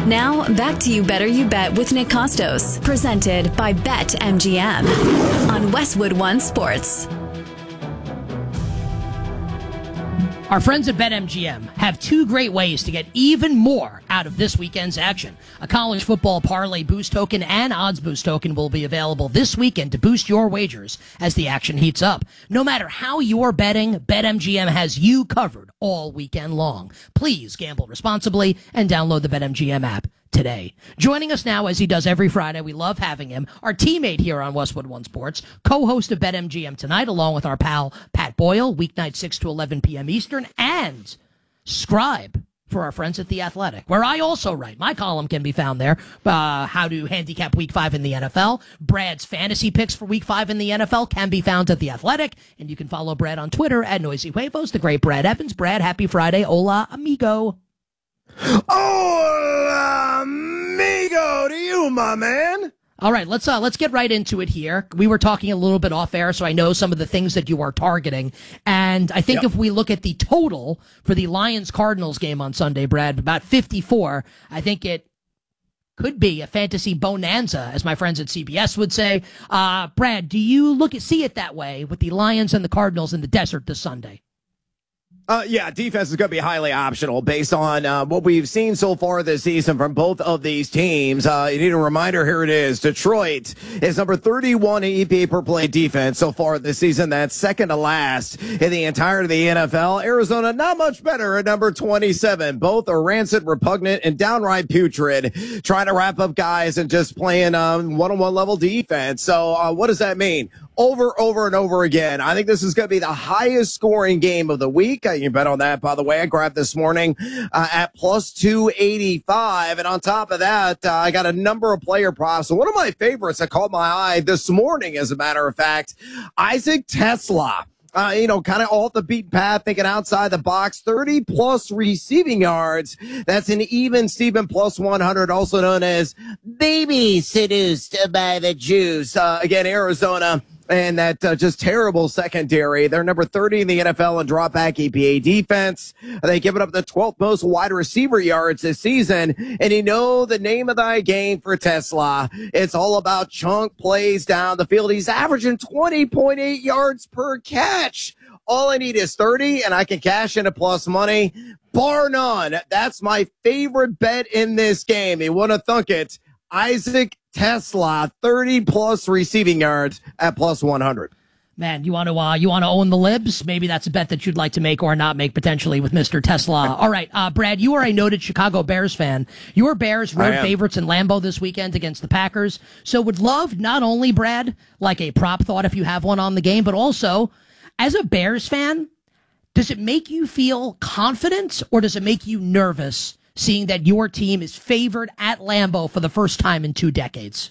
Now, back to You Better You Bet with Nick Costos, presented by BetMGM on Westwood One Sports. Our friends at BetMGM have two great ways to get even more out of this weekend's action. A college football parlay boost token and odds boost token will be available this weekend to boost your wagers as the action heats up. No matter how you're betting, BetMGM has you covered all weekend long. Please gamble responsibly and download the BetMGM app today. Joining us now, as he does every Friday, we love having him, our teammate here on Westwood One Sports, co-host of BetMGM Tonight, along with our pal Pat Boyle, weeknight 6 to 11 p.m. Eastern, and scribe for our friends at The Athletic, where I also write. My column can be found there, how to handicap Week 5 in the NFL. Brad's fantasy picks for Week 5 in the NFL can be found at The Athletic, and you can follow Brad on Twitter at Noisy Huevos, the great Brad Evans. Brad, happy Friday. Hola, amigo. Hola, amigo to you, my man. All right, let's get right into it here. We were talking a little bit off air, so I know some of the things that you are targeting. And I think if we look at the total for the Lions-Cardinals game on Sunday, Brad, about 54, I think it could be a fantasy bonanza, as my friends at CBS would say. Brad, do you see it that way with the Lions and the Cardinals in the desert this Sunday? Yeah, defense is going to be highly optional based on what we've seen so far this season from both of these teams. You need a reminder, here it is. Detroit is number 31 in EPA per play defense so far this season. That's second to last in the entirety of the NFL. Arizona, not much better at number 27. Both are rancid, repugnant, and downright putrid, trying to wrap up guys and just playing one-on-one level defense. So what does that mean? Over and over again. I think this is going to be the highest scoring game of the week. You can bet on that, by the way. I grabbed this morning at plus 285. And on top of that, I got a number of player props. And one of my favorites that caught my eye this morning, as a matter of fact, Isaac Tesla. Kind of off the beaten path, thinking outside the box, 30-plus receiving yards. That's an even Steven plus 100, also known as baby seduced by the juice. Again, Arizona and that just terrible secondary. They're number 30 in the NFL in drop-back EPA defense. They give it up the 12th most wide receiver yards this season. And you know the name of the game for Tesla. It's all about chunk plays down the field. He's averaging 20.8 yards per catch. All I need is 30, and I can cash into plus money. Bar none. That's my favorite bet in this game. You want to thunk it. Isaac Tesla, 30-plus receiving yards at plus 100. Man, you want to own the libs? Maybe that's a bet that you'd like to make or not make potentially with Mr. Tesla. All right, Brad, you are a noted Chicago Bears fan. Your Bears road favorites in Lambeau this weekend against the Packers. So would love not only, Brad, like a prop thought if you have one on the game, but also as a Bears fan, does it make you feel confident or does it make you nervous seeing that your team is favored at Lambeau for the first time in 2 decades?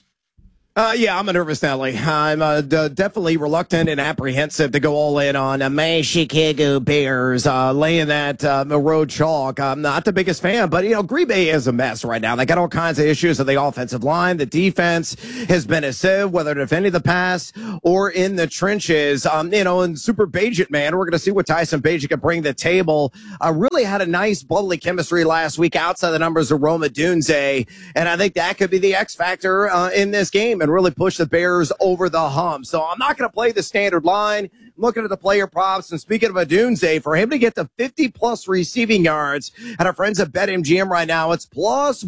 Yeah, I'm a nervous Nelly. I'm definitely reluctant and apprehensive to go all in on my Chicago Bears, laying that road chalk. I'm not the biggest fan, but, Green Bay is a mess right now. They got all kinds of issues with the offensive line. The defense has been a sieve, whether defending the pass or in the trenches. And Super Bagent, man, we're going to see what Tyson Bagent can bring to the table. Really had a nice bubbly chemistry last week outside the numbers of Roma Dunze, and I think that could be the X factor in this game and really push the Bears over the hump. So I'm not going to play the standard line. I'm looking at the player props, and speaking of Adunze, for him to get to 50-plus receiving yards at our friends at BetMGM right now, it's plus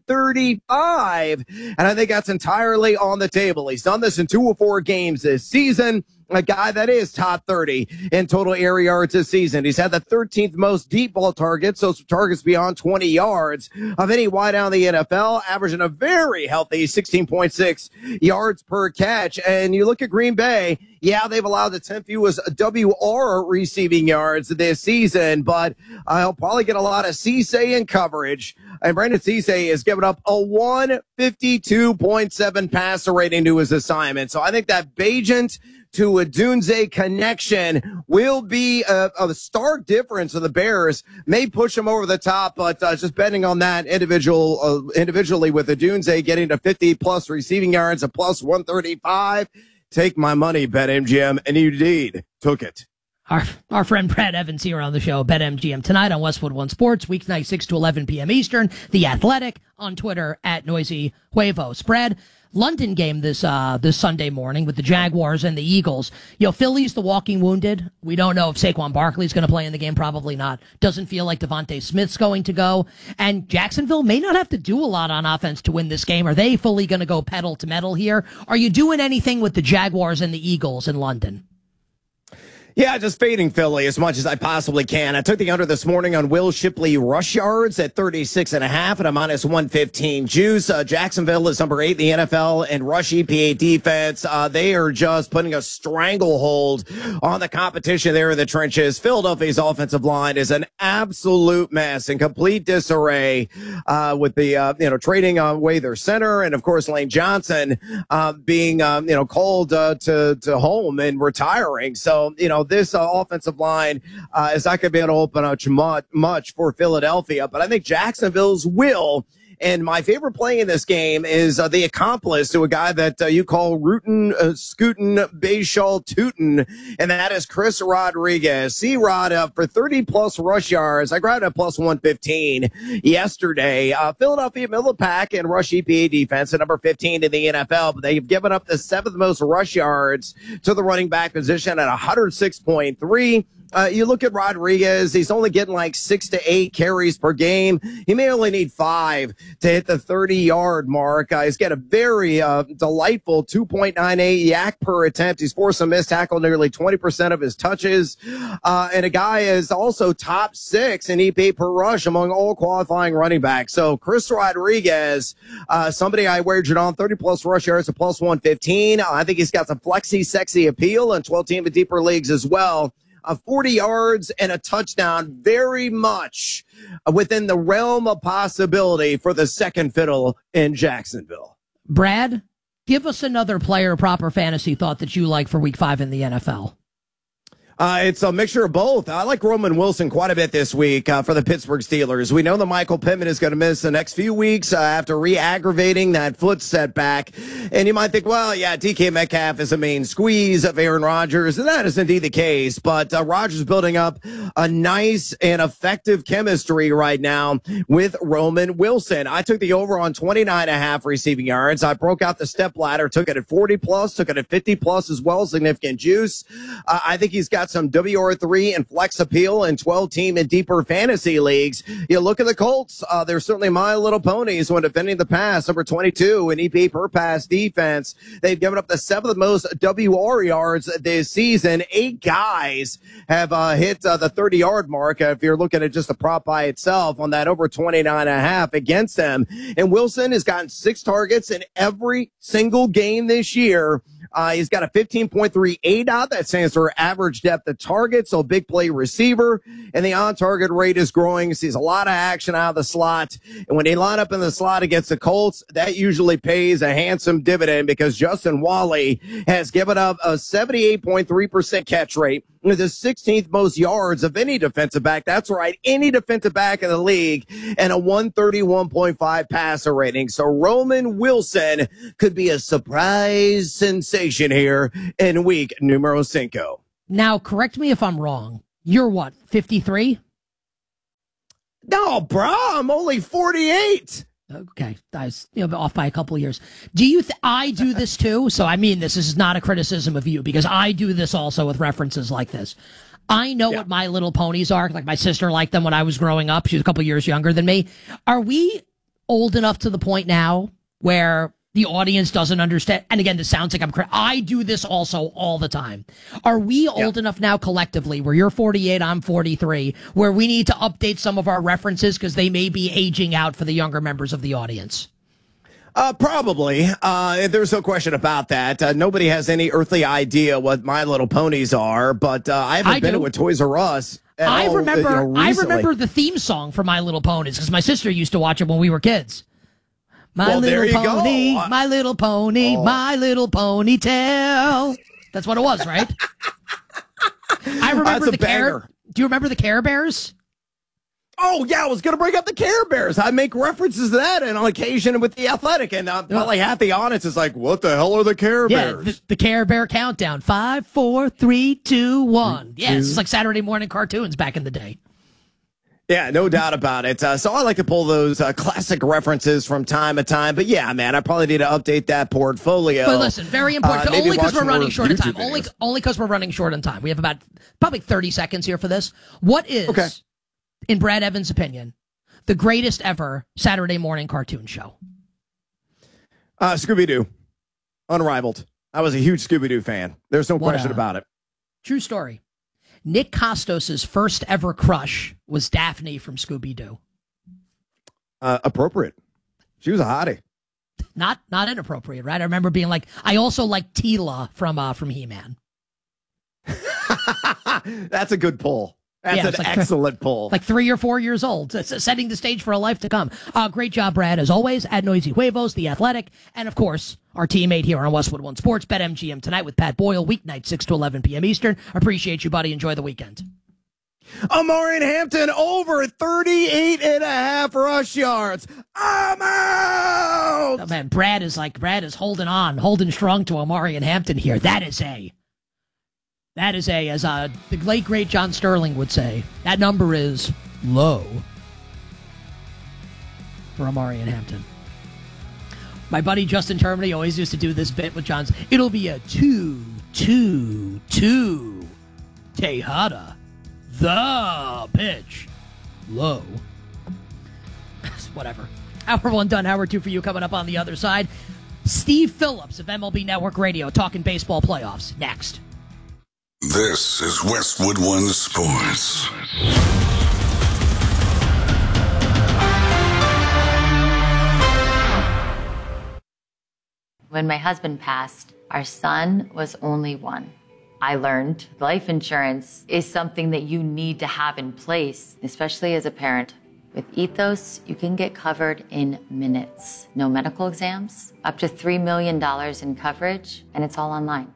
135, and I think that's entirely on the table. He's done this in 2 of 4 games this season. A guy that is top 30 in total air yards this season. He's had the 13th most deep ball targets, so targets beyond 20 yards of any wideout in the NFL, averaging a very healthy 16.6 yards per catch. And you look at Green Bay, yeah, they've allowed the 10th fewest WR receiving yards this season, but I'll probably get a lot of Cisse in coverage. And Brandon Cisse has given up a 152.7 passer rating to his assignment. So I think that Bagent to Adunze connection will be a stark difference of the Bears. May push them over the top, but just betting on that individually with Adunze getting to 50-plus receiving yards at plus 135. Take my money, BetMGM, and you indeed took it. Our friend Brad Evans here on the show, BetMGM, tonight on Westwood One Sports, weeknight 6 to 11 p.m. Eastern. The Athletic on Twitter at Noisy Huevos. Brad, London game this Sunday morning with the Jaguars and the Eagles. Philly's the walking wounded. We don't know if Saquon Barkley's going to play in the game. Probably not. Doesn't feel like Devontae Smith's going to go. And Jacksonville may not have to do a lot on offense to win this game. Are they fully going to go pedal to metal here? Are you doing anything with the Jaguars and the Eagles in London? Yeah, just fading Philly as much as I possibly can. I took the under this morning on Will Shipley rush yards at 36.5 at a minus 115 juice. Jacksonville is number 8 in the NFL and rush EPA defense. They are just putting a stranglehold on the competition there in the trenches. Philadelphia's offensive line is an absolute mess in complete disarray, with the, trading away their center. And of course, Lane Johnson, being, called, to home and retiring. So, this offensive line is not going to be able to open up much for Philadelphia, but I think Jacksonville's will. And my favorite play in this game is the accomplice to a guy that you call Rootin', Scootin', Bayshall, Tootin', and that is Chris Rodriguez. C-Rod for 30-plus rush yards. I grabbed a plus 115 yesterday. Philadelphia middle of the pack and rush EPA defense at number 15 in the NFL, but they've given up the 7th most rush yards to the running back position at 106.3. You look at Rodriguez, he's only getting like 6 to 8 carries per game. He may only need 5 to hit the 30-yard mark. He's got a very delightful 2.98 yak per attempt. He's forced a missed tackle nearly 20% of his touches. And a guy is also top 6 in EPA per rush among all qualifying running backs. So Chris Rodriguez, somebody I wagered on 30-plus rush yards at plus 115. I think he's got some flexy, sexy appeal in 12-team and deeper leagues as well. 40 yards and a touchdown, very much within the realm of possibility for the second fiddle in Jacksonville. Brad, give us another player proper fantasy thought that you like for week 5 in the NFL. It's a mixture of both. I like Roman Wilson quite a bit this week for the Pittsburgh Steelers. We know that Michael Pittman is going to miss the next few weeks after re-aggravating that foot setback. And you might think, well, yeah, DK Metcalf is a main squeeze of Aaron Rodgers, and that is indeed the case. But Rodgers building up a nice and effective chemistry right now with Roman Wilson. I took the over on 29.5 receiving yards. I broke out the step ladder, took it at 40+, took it at 50+ as well, significant juice. I think he's got some WR3 and flex appeal in 12-team and deeper fantasy leagues. You look at the Colts, they're certainly my little ponies when defending the pass. Number 22 in EPA per pass defense. They've given up the 7th most WR yards this season. 8 guys have hit the 30-yard mark if you're looking at just the prop by itself on that over 29.5 against them. And Wilson has gotten 6 targets in every single game this year. He's got a 15.3 ADOT. That stands for average depth of target. So big play receiver. And the on-target rate is growing. Sees a lot of action out of the slot. And when they line up in the slot against the Colts, that usually pays a handsome dividend because Justin Wally has given up a 78.3% catch rate with the 16th most yards of any defensive back. That's right, any defensive back in the league, and a 131.5 passer rating. So Roman Wilson could be a surprise sensation here in week numero 5. Now, correct me if I'm wrong. You're what, 53? No, bro, I'm only 48. Okay, I was off by a couple of years. Do you? I do this too. So I mean, this is not a criticism of you because I do this also with references like this. I know what My Little Ponies are. Like my sister liked them when I was growing up. She's a couple of years younger than me. Are we old enough to the point now where the audience doesn't understand? And again, this sounds like I do this also all the time. Are we old enough now collectively where you're 48, I'm 43, where we need to update some of our references because they may be aging out for the younger members of the audience? Probably. There's no question about that. Nobody has any earthly idea what My Little Ponies are, but I haven't been with Toys R Us. I remember the theme song for My Little Ponies because my sister used to watch it when we were kids. My little pony, my little pony, my little ponytail. That's what it was, right? I remember the Care. Do you remember the Care Bears? Oh, yeah, I was going to bring up the Care Bears. I make references to that and on occasion with the Athletic. And probably half the audience is like, what the hell are the Care Bears? Yeah, the Care Bear countdown. 5, 4, 3, 2, 1. Yes, it's like Saturday morning cartoons back in the day. Yeah, no doubt about it. So I like to pull those classic references from time to time. But yeah, man, I probably need to update that portfolio. But listen, very important. Only because we're running short of time. videos. Only because we're running short on time. We have about probably 30 seconds here for this. What is, in Brad Evans' opinion, the greatest ever Saturday morning cartoon show? Scooby-Doo. Unrivaled. I was a huge Scooby-Doo fan. There's no question about it. True story. Nick Costos' first ever crush was Daphne from Scooby-Doo. Appropriate. She was a hottie. Not inappropriate, right? I remember being like, I also like Tila from He-Man. That's a good pull. That's an excellent pull. Like 3 or 4 years old. It's setting the stage for a life to come. Great job, Brad, as always, at Noisy Huevos, The Athletic, and, of course, our teammate here on Westwood One Sports, BetMGM tonight with Pat Boyle, weeknight, 6 to 11 p.m. Eastern. Appreciate you, buddy. Enjoy the weekend. Omarion Hampton over 38.5 rush yards. I'm out! Oh, man, Brad is holding strong to Omarion Hampton here. That is, as the late, great John Sterling would say, that number is low for Omarion Hampton. My buddy Justin Termini always used to do this bit with John's. It'll be a 2-2-2. Tejada. The pitch. Low. Whatever. Hour 1 done. Hour 2 for you coming up on the other side. Steve Phillips of MLB Network Radio talking baseball playoffs. Next. This is Westwood One Sports. When my husband passed, our son was only 1. I learned life insurance is something that you need to have in place, especially as a parent. With Ethos, you can get covered in minutes. No medical exams, up to $3 million in coverage, and it's all online.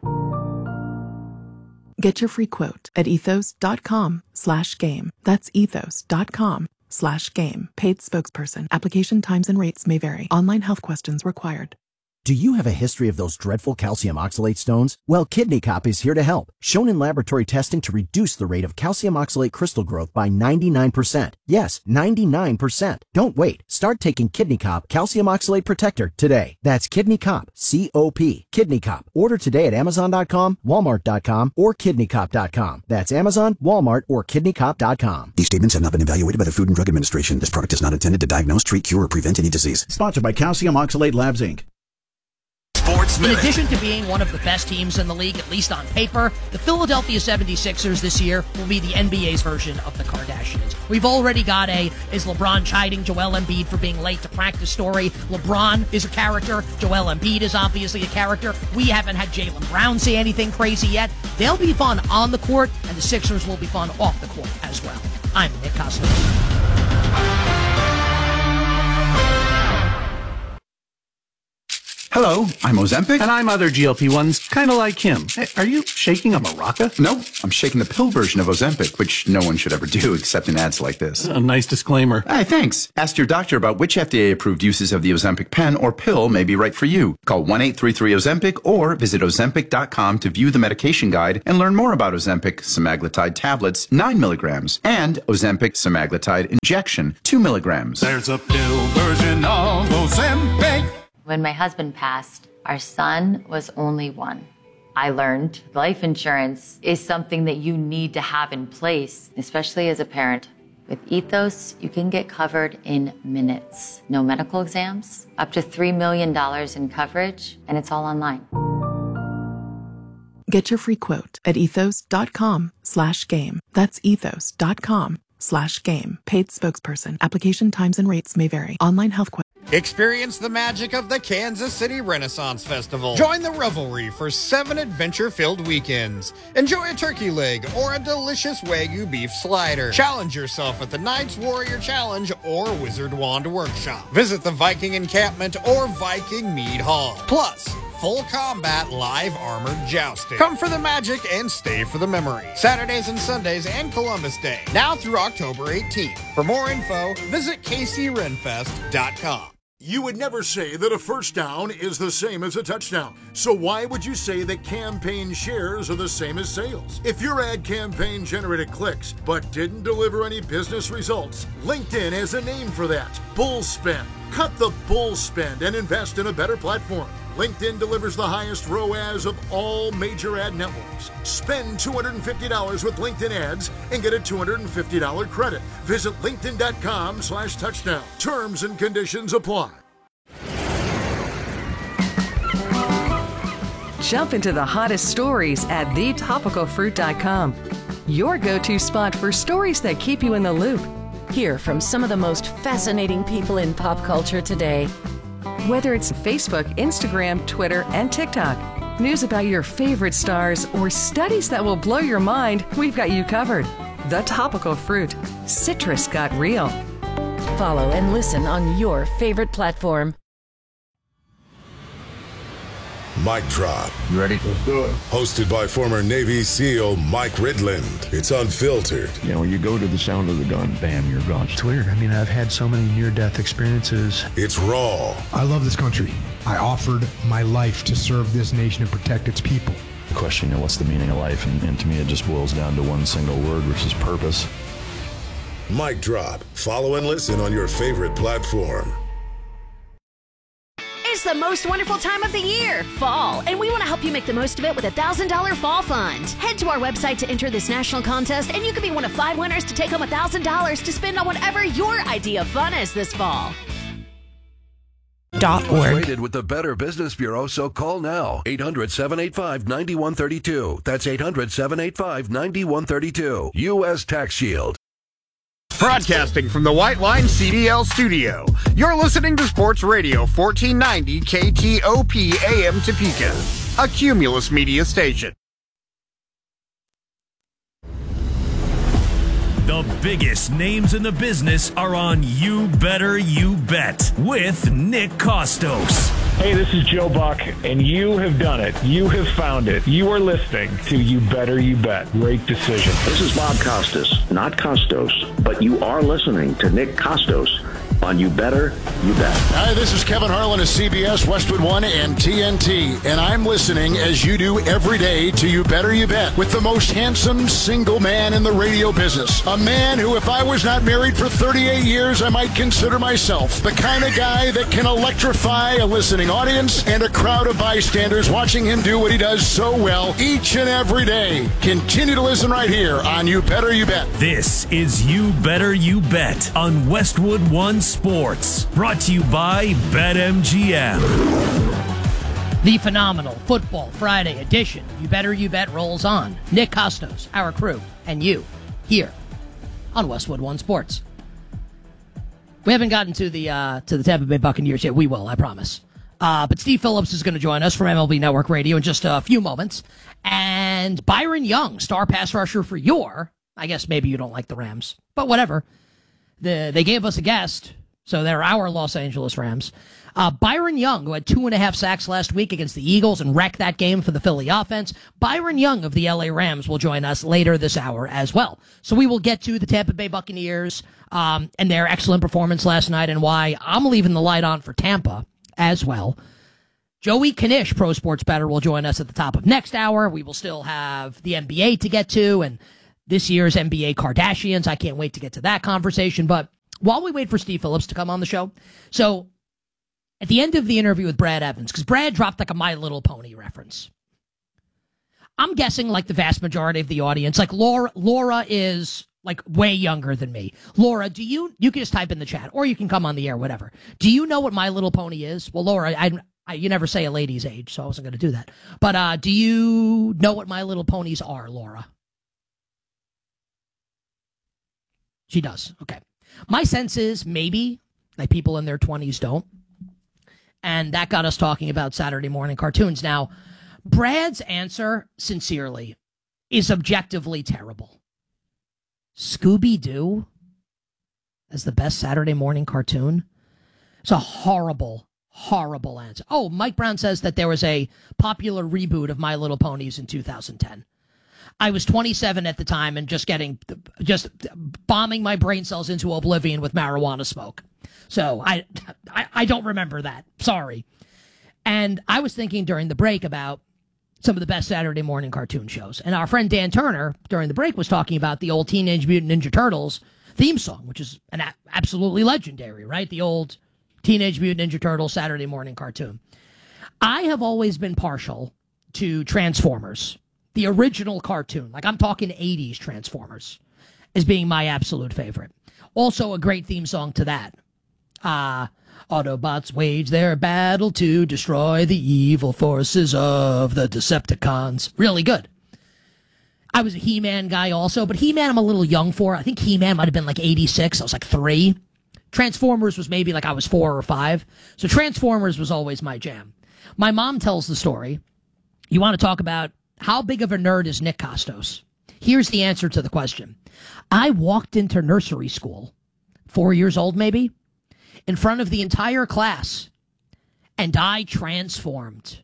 Get your free quote at ethos.com/game. That's ethos.com/game. Paid spokesperson. Application times and rates may vary. Online health questions required. Do you have a history of those dreadful calcium oxalate stones? Well, Kidney Cop is here to help. Shown in laboratory testing to reduce the rate of calcium oxalate crystal growth by 99%. Yes, 99%. Don't wait. Start taking Kidney Cop Calcium Oxalate Protector today. That's Kidney Cop, C-O-P. Kidney Cop. Order today at Amazon.com, Walmart.com, or KidneyCop.com. That's Amazon, Walmart, or KidneyCop.com. These statements have not been evaluated by the Food and Drug Administration. This product is not intended to diagnose, treat, cure, or prevent any disease. Sponsored by Calcium Oxalate Labs, Inc. In addition to being one of the best teams in the league, at least on paper, the Philadelphia 76ers this year will be the NBA's version of the Kardashians. We've already got is LeBron chiding Joel Embiid for being late to practice story. LeBron is a character. Joel Embiid is obviously a character. We haven't had Jaylen Brown say anything crazy yet. They'll be fun on the court, and the Sixers will be fun off the court as well. I'm Nick Costos. Hello, I'm Ozempic. And I'm other GLP-1s, kind of like him. Hey, are you shaking a maraca? No, I'm shaking the pill version of Ozempic, which no one should ever do except in ads like this. A nice disclaimer. Hey, thanks. Ask your doctor about which FDA-approved uses of the Ozempic pen or pill may be right for you. Call 1-833-OZEMPIC or visit Ozempic.com to view the medication guide and learn more about Ozempic semaglutide tablets, 9 milligrams, and Ozempic semaglutide injection, 2 milligrams. There's a pill version of Ozempic. When my husband passed, our son was only 1. I learned life insurance is something that you need to have in place, especially as a parent. With Ethos, you can get covered in minutes. No medical exams, up to $3 million in coverage, and it's all online. Get your free quote at ethos.com/game. That's ethos.com/game. Paid spokesperson. Application times and rates may vary. Online health questions. Experience the magic of the Kansas City Renaissance Festival. Join the revelry for 7 adventure-filled weekends. Enjoy a turkey leg or a delicious Wagyu beef slider. Challenge yourself at the Knights Warrior Challenge or Wizard Wand Workshop. Visit the Viking Encampment or Viking Mead Hall. Plus, full combat live armored jousting. Come for the magic and stay for the memory. Saturdays and Sundays and Columbus Day, now through October 18th. For more info, visit kcrenfest.com. You would never say that a first down is the same as a touchdown. So why would you say that campaign shares are the same as sales? If your ad campaign generated clicks but didn't deliver any business results, LinkedIn has a name for that: bull spend. Cut the bull spend and invest in a better platform. LinkedIn delivers the highest ROAS of all major ad networks. Spend $250 with LinkedIn ads and get a $250 credit. Visit linkedin.com/touchdown. Terms and conditions apply. Jump into the hottest stories at thetopicalfruit.com. Your go-to spot for stories that keep you in the loop. Hear from some of the most fascinating people in pop culture today. Whether it's Facebook, Instagram, Twitter, and TikTok, news about your favorite stars, or studies that will blow your mind, we've got you covered. The Topical Fruit. Citrus got real. Follow and listen on your favorite platform. Mic Drop. You ready? Let's do it. Hosted by former Navy SEAL Mike Ridland. It's unfiltered. You know, when you go to the sound of the gun, bam, you're gone. It's weird. I mean, I've had so many near-death experiences. It's raw. I love this country. I offered my life to serve this nation and protect its people. The question, you know, what's the meaning of life? And to me, it just boils down to one single word, which is purpose. Mic Drop. Follow and listen on your favorite platform. It's the most wonderful time of the year, fall, and we want to help you make the most of it with a $1,000 fall fund. Head to our website to enter this national contest, and you could be one of 5 winners to take home $1,000 to spend on whatever your idea of fun is this fall. Rated with the Better Business Bureau, so call now. 800-785-9132. That's 800-785-9132. U.S. Tax Shield. Broadcasting from the White Line CDL studio, you're listening to Sports Radio 1490 KTOP AM Topeka, a Cumulus media station. The biggest names in the business are on You Better You Bet with Nick Kostos. Hey, this is Joe Buck, and you have done it. You have found it. You are listening to You Better You Bet. Great decision. This is Bob Costas, not Costos, but you are listening to Nick Kostos on You Better You Bet. Hi, this is Kevin Harlan of CBS, Westwood One, and TNT, and I'm listening, as you do every day, to You Better You Bet with the most handsome single man in the radio business. A man who, if I was not married for 38 years, I might consider myself the kind of guy that can electrify a listening audience and a crowd of bystanders watching him do what he does so well each and every day. Continue to listen right here on You Better You Bet. This is You Better You Bet on Westwood One Sports, brought to you by BetMGM. The phenomenal Football Friday edition, You Better You Bet, rolls on. Nick Kostos, our crew, and you here on Westwood One Sports. We haven't gotten to the Tampa Bay Buccaneers yet. We will, I promise. But Steve Phillips is going to join us from MLB Network Radio in just a few moments. And Byron Young, star pass rusher for I guess maybe you don't like the Rams, but whatever. They gave us a guest, so they're our Los Angeles Rams. Byron Young, who had 2.5 sacks last week against the Eagles and wrecked that game for the Philly offense. Byron Young of the LA Rams will join us later this hour as well. So we will get to the Tampa Bay Buccaneers and their excellent performance last night and why I'm leaving the light on for Tampa as well. Joey Knish, Pro Sports Bettor, will join us at the top of next hour. We will still have the NBA to get to and this year's NBA Kardashians. I can't wait to get to that conversation. But while we wait for Steve Phillips to come on the show, so at the end of the interview with Brad Evans, because Brad dropped like a My Little Pony reference, I'm guessing like the vast majority of the audience, like Laura is like way younger than me. Laura, you can just type in the chat or you can come on the air, whatever. Do you know what My Little Pony is? Well, Laura, you never say a lady's age, so I wasn't going to do that. But do you know what My Little Ponies are, Laura? She does. Okay. My sense is maybe like people in their 20s don't. And that got us talking about Saturday morning cartoons. Now, Brad's answer, sincerely, is objectively terrible. Scooby-Doo as the best Saturday morning cartoon? It's a horrible, Horrible answer. Oh, Mike Brown says that there was a popular reboot of My Little Ponies in 2010. I was 27 at the time and just bombing my brain cells into oblivion with marijuana smoke. So I don't remember that. Sorry. And I was thinking during the break about some of the best Saturday morning cartoon shows. And our friend Dan Turner during the break was talking about the old Teenage Mutant Ninja Turtles theme song, which is absolutely legendary, right? The old Teenage Mutant Ninja Turtles Saturday morning cartoon. I have always been partial to Transformers, the original cartoon. Like, I'm talking 80s Transformers as being my absolute favorite. Also a great theme song to that. Autobots wage their battle to destroy the evil forces of the Decepticons. Really good. I was a He-Man guy also, but He-Man I'm a little young for. I think He-Man might have been like 86. I was like 3. Transformers was maybe like I was 4 or 5. So Transformers was always my jam. My mom tells the story. You want to talk about how big of a nerd is Nick Costos? Here's the answer to the question. I walked into nursery school, 4 years old maybe, in front of the entire class, and I transformed.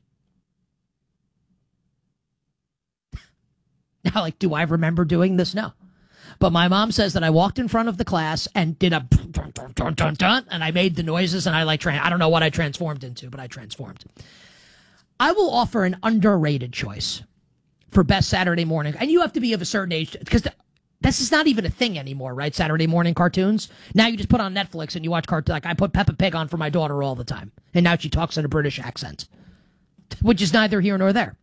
Now, like, do I remember doing this? No. But my mom says that I walked in front of the class and did a dun, dun, dun, dun, dun, and I made the noises, and I don't know what I transformed into, but I transformed. I will offer an underrated choice for best Saturday morning, and you have to be of a certain age, because this is not even a thing anymore, right? Saturday morning cartoons. Now you just put on Netflix and you watch cartoons. Like, I put Peppa Pig on for my daughter all the time, and now she talks in a British accent, which is neither here nor there.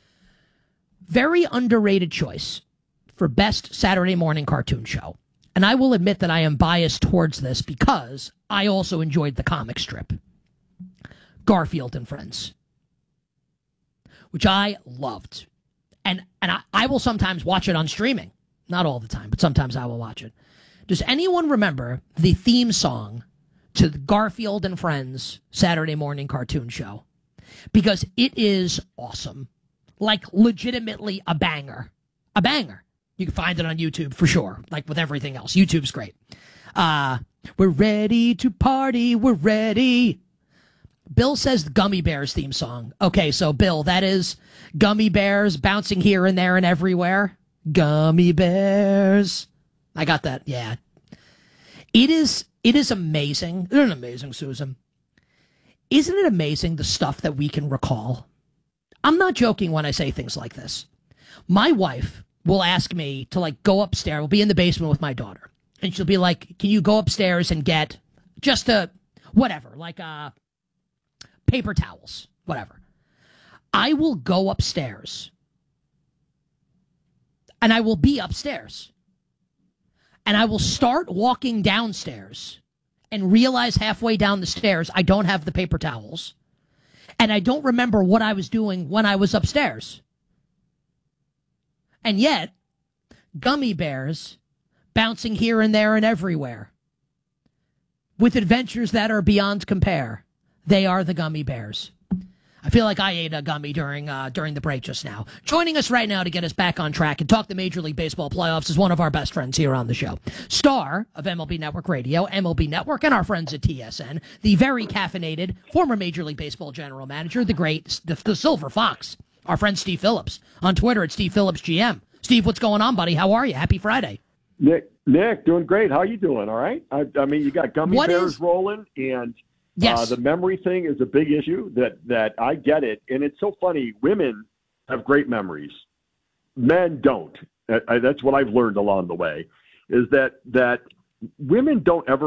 Very underrated choice for best Saturday morning cartoon show. And I will admit that I am biased towards this because I also enjoyed the comic strip, Garfield and Friends, which I loved. And I will sometimes watch it on streaming. Not all the time, but sometimes I will watch it. Does anyone remember the theme song to the Garfield and Friends Saturday morning cartoon show? Because it is awesome. Like, legitimately a banger. A banger. You can find it on YouTube for sure, like with everything else. YouTube's great. We're ready to party. We're ready. Bill says the Gummy Bears theme song. Okay, so Bill, that is Gummy Bears bouncing here and there and everywhere. Gummy Bears. I got that. Yeah. It is amazing. Isn't it amazing, Susan? Isn't it amazing the stuff that we can recall? I'm not joking when I say things like this. My wife will ask me to, like, go upstairs. We'll be in the basement with my daughter. And she'll be like, can you go upstairs and get just whatever, like paper towels, whatever. I will go upstairs. And I will be upstairs. And I will start walking downstairs and realize halfway down the stairs I don't have the paper towels. And I don't remember what I was doing when I was upstairs. And yet, Gummy Bears bouncing here and there and everywhere with adventures that are beyond compare. They are the Gummy Bears. I feel like I ate a gummy during the break just now. Joining us right now to get us back on track and talk the Major League Baseball playoffs is one of our best friends here on the show. Star of MLB Network Radio, MLB Network, and our friends at TSN, the very caffeinated former Major League Baseball general manager, the Silver Fox, our friend Steve Phillips. On Twitter at Steve Phillips GM. Steve, what's going on, buddy? How are you? Happy Friday. Nick, doing great. How you doing? All right? I mean, you got Gummy Bears rolling, and yes. The memory thing is a big issue that I get it. And it's so funny. Women have great memories. Men don't. That's what I've learned along the way, is that women don't ever